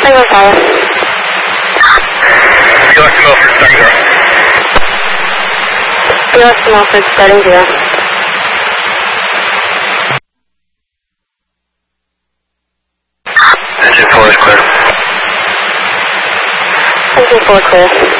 Tango 5. Felix Milford, starting 0. Felix Milford, starting 0. Engine 4 is clear. Engine 4 clear.